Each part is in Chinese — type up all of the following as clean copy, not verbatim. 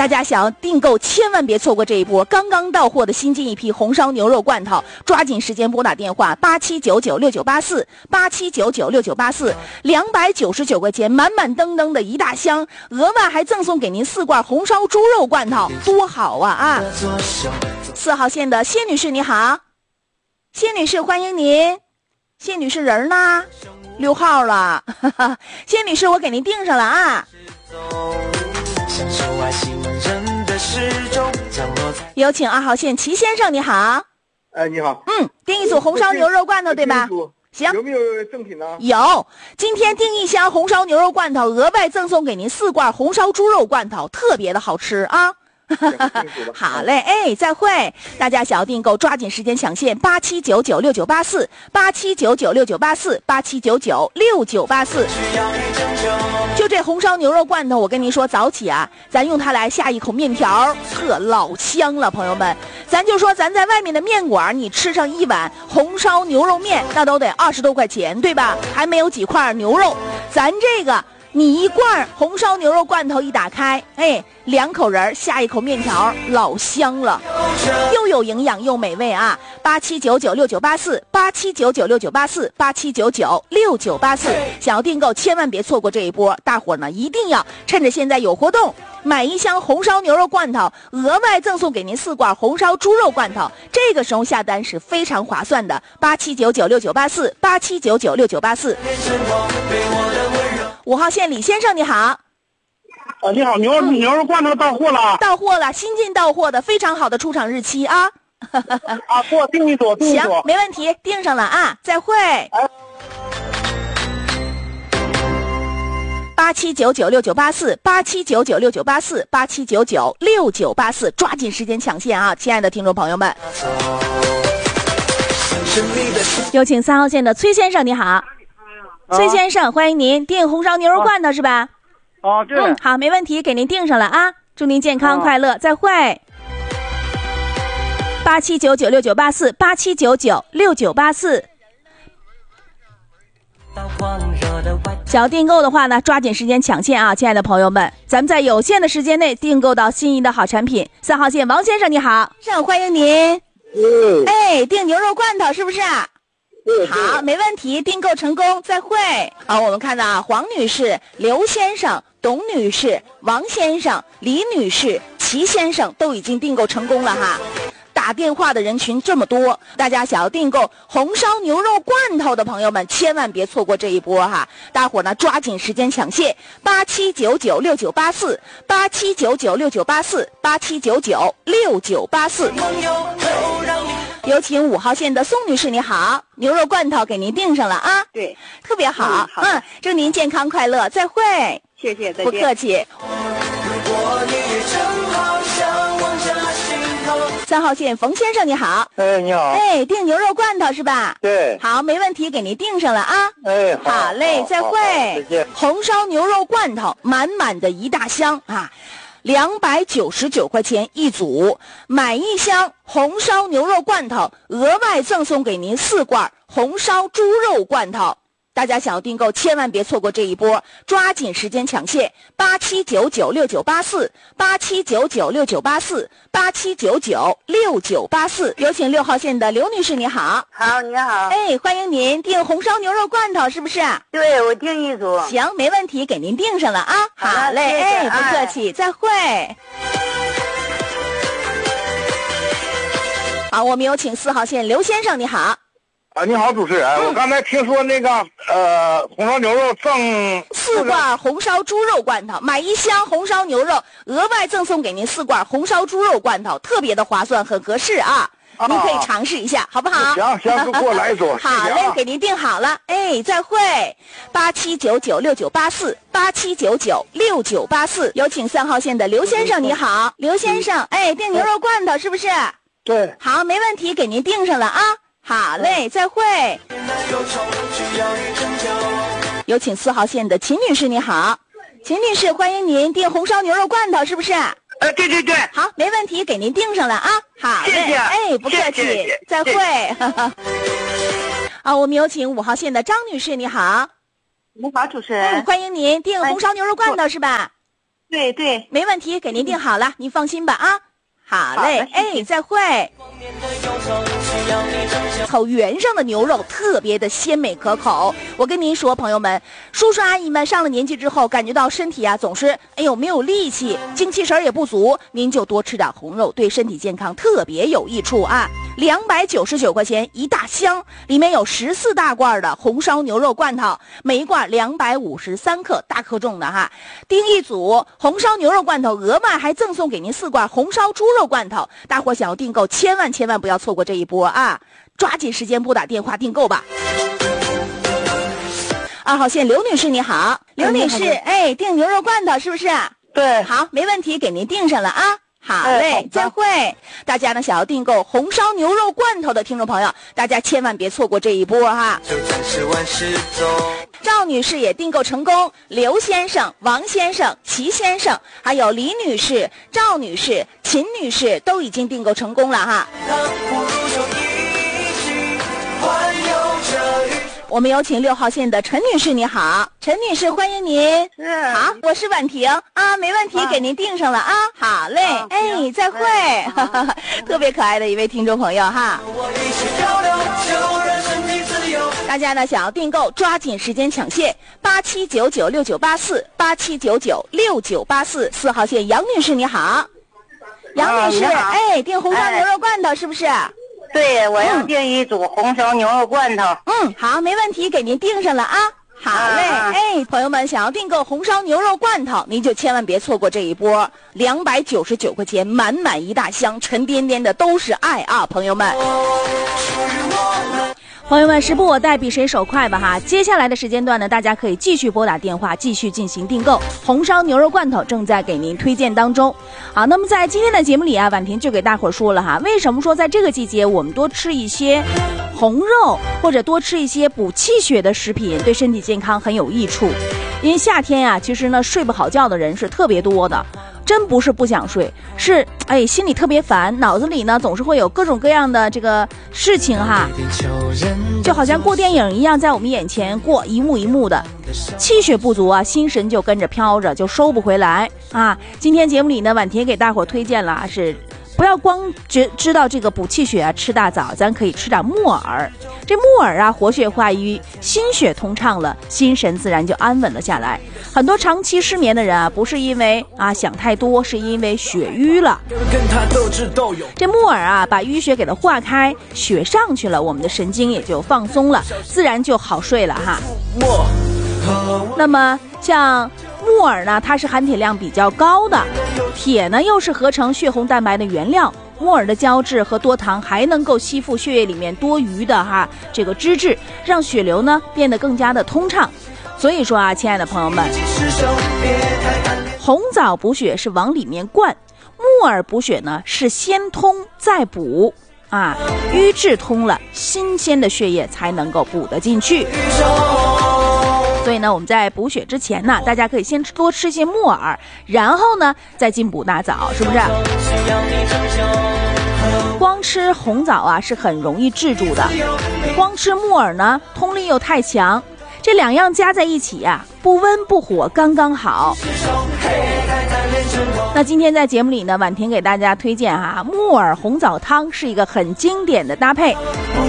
家想要订购千万别错过这一波，刚刚到货的新进一批红烧牛肉罐头，抓紧时间拨打电话87996984，87996984，299块钱满满登登的一大箱，额外还赠送给您4罐红烧猪肉罐头，多好啊！4号线的谢女士你好，谢女士欢迎您，谢女士人呢？6号了，谢女士我给您订上了啊。有请2号线齐先生你好。 你好。 订一组红烧牛肉罐头对吧？行。 有没有赠品呢？ 有，今天订一箱红烧牛肉罐头，额外赠送给您4罐红烧猪肉罐头，特别的好吃啊。好嘞，哎，再会！大家想要订购，抓紧时间抢现，87996984，87996984，87996984。就这红烧牛肉罐头，我跟您说，早起啊，咱用它来下一口面条，特老香了，朋友们。咱就说，咱在外面的面馆，你吃上一碗红烧牛肉面，那都得20多块钱，对吧？还没有几块牛肉，咱这个。你一罐红烧牛肉罐头一打开，哎，2口人下一口面条，老香了，又有营养又美味啊！87996984，87996984，87996984，想要订购千万别错过这一波，大伙呢一定要趁着现在有活动，买一箱红烧牛肉罐头，额外赠送给您4罐红烧猪肉罐头，这个时候下单是非常划算的。87996984，87996984。5号线李先生你好。 你好，牛肉罐头到货了。 到货了，新进到货的，非常好的出厂日期啊。 给我订一组， 行，没问题，订上了啊，再会。87996984，87996984，87996984，抓紧时间抢现啊，亲爱的听众朋友们。有请3号线的崔先生你好。崔先生欢迎您，订红烧牛肉罐头是吧？ 对。 好，没问题，给您订上了啊，祝您健康快乐，再会。87996984，87996984。想要订购的话呢，抓紧时间抢现啊，亲爱的朋友们，咱们在有限的时间内订购到心仪的好产品。3号线王先生你好，欢迎您。哎，订牛肉罐头是不是？好，没问题，订购成功，再会。好，我们看到啊，黄女士、刘先生、董女士、王先生、李女士、齐先生都已经订购成功了哈。打电话的人群这么多，大家想要订购红烧牛肉罐头的朋友们，千万别错过这一波哈！大伙呢抓紧时间抢现，87996984，87996984，87996984。有请5号线的宋女士，你好，牛肉罐头给您订上了啊。 对， 特别好。祝您健康快乐，再会。 谢谢，再见。 不客气。3号线冯先生你好。 你好。 订牛肉罐头是吧？ 对。 好，没问题，给您订上了啊。好嘞，再会。 再见。 红烧牛肉罐头满满的一大箱啊，299块钱一组，买一箱红烧牛肉罐头，额外赠送给您4罐红烧猪肉罐头。大家想要订购，千万别错过这一波，抓紧时间抢现，87996984，87996984，87996984。有请6号线的刘女士，你好。 好，你好。 欢迎您，订红烧牛肉罐头是不是？ 对，我订一组。 行，没问题，给您订上了啊。好嘞， 谢谢， 不客气，再会。好，我们有请4号线刘先生，你好。 你好，主持人，我刚才听说那个红烧牛肉赠 4罐红烧猪肉罐头，买一箱红烧牛肉，额外赠送给您4罐红烧猪肉罐头，特别的划算，很合适啊。您可以尝试一下，好不好？ 行，就给我来一组。 好嘞，给您订好了。再会。87996984，87996984。有请3号线的刘先生，你好，刘先生，订牛肉罐头是不是？ 对。 好，没问题，给您订上了啊。好嘞，再会。有请4号线的秦女士，你好，秦女士，欢迎您，订红烧牛肉罐头是不是？ 对。 好，没问题，给您订上了啊。好嘞， 谢谢。 不客气，再会。我们有请5号线的张女士，你好。 你好，主持人。 欢迎您，订红烧牛肉罐头是吧？ 对对， 没问题，给您订好了，您放心吧啊。好嘞，哎，再会。口圆上的牛肉特别的鲜美可口。我跟您说，朋友们，叔叔阿姨们上了年纪之后，感觉到身体啊总是没有力气，精气神也不足，您就多吃点红肉，对身体健康特别有益处啊。299块钱一大箱，里面有14大罐的红烧牛肉罐头，每一罐253克，大克重的哈。订一组红烧牛肉罐头，额外还赠送给您4罐红烧猪肉罐头。大伙想要订购，千万不要错过这一波啊！抓紧时间拨打电话订购吧。2号线刘女士你好，刘女士，订牛肉罐头是不是？ 对， 好，没问题，给您订上了啊。好嘞，再会。大家呢想要订购红烧牛肉罐头的听众朋友，大家千万别错过这一波哈。赵女士也订购成功，刘先生、王先生、齐先生，还有李女士、赵女士、秦女士都已经订购成功了哈。我们有请6号线的陈女士，你好，陈女士，欢迎您。好，我是婉婷啊，没问题，给您订上了啊。好嘞，再会。特别可爱的一位听众朋友哈。大家呢想要订购，抓紧时间抢线，87996984，87996984。4号线杨女士你好，杨女士，订红烧牛肉罐头是不是？ 对，我要订一组红烧牛肉罐头。 好，没问题，给您订上了啊。好嘞，朋友们想要订购红烧牛肉罐头，您就千万别错过这一波，299块钱，满满一大箱，沉甸甸的都是爱啊，朋友们。朋友们，时不我待，比谁手快吧哈！接下来的时间段呢，大家可以继续拨打电话，继续进行订购。红烧牛肉罐头正在给您推荐当中。好，那么在今天的节目里啊，婉婷就给大伙说了哈，为什么说在这个季节我们多吃一些红肉，或者多吃一些补气血的食品，对身体健康很有益处。因为夏天啊，其实呢睡不好觉的人是特别多的。真不是不想睡，是心里特别烦，脑子里呢总是会有各种各样的这个事情哈，就好像过电影一样，在我们眼前过一幕一幕的，气血不足啊，心神就跟着飘着，就收不回来啊。今天节目里呢，婉婷给大伙推荐了是不要光知道这个补气血啊，吃大枣，咱可以吃点木耳。这木耳啊，活血化瘀，心血通畅了，心神自然就安稳了下来。很多长期失眠的人啊，不是因为想太多，是因为血瘀了。这木耳啊，把淤血给它化开，血上去了，我们的神经也就放松了，自然就好睡了哈。那么像木耳呢，它是含铁量比较高的，铁呢又是合成血红蛋白的原料。木耳的胶质和多糖还能够吸附血液里面多余的这个脂质，让血流呢变得更加的通畅。所以说啊，亲爱的朋友们，红枣补血是往里面灌，木耳补血呢是先通再补瘀滞通了，新鲜的血液才能够补得进去。所以呢，我们在补血之前呢，大家可以先多吃些木耳，然后呢再进补大枣，是不是？光吃红枣啊是很容易治住的，光吃木耳呢通力又太强，这两样加在一起啊，不温不火，刚刚好。那今天在节目里呢，婉婷给大家推荐木耳红枣汤是一个很经典的搭配，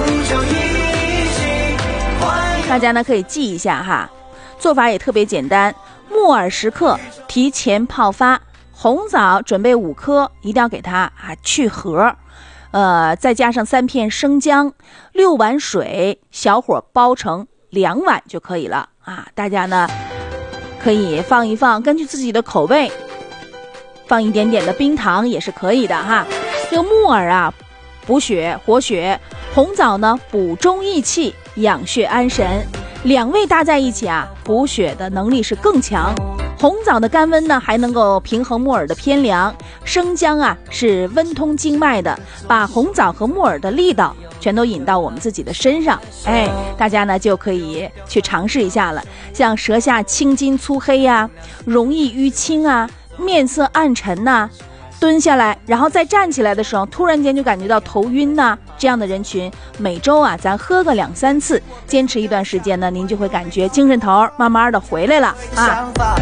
大家呢可以记一下做法也特别简单，木耳10克提前泡发，红枣准备5颗，一定要给它去核，再加上3片生姜，6碗水，小火煲成2碗就可以了大家呢可以放一放，根据自己的口味，放一点点的冰糖也是可以的这个木耳补血活血，红枣呢补中益气，养血安神。两味搭在一起补血的能力是更强。红枣的甘温呢，还能够平衡木耳的偏凉。生姜是温通经脉的，把红枣和木耳的力道全都引到我们自己的身上。大家呢就可以去尝试一下了。像舌下青筋粗黑容易淤青面色暗沉蹲下来然后再站起来的时候，突然间就感觉到头晕这样的人群，每周咱喝个2-3次，坚持一段时间呢，您就会感觉精神头慢慢的回来了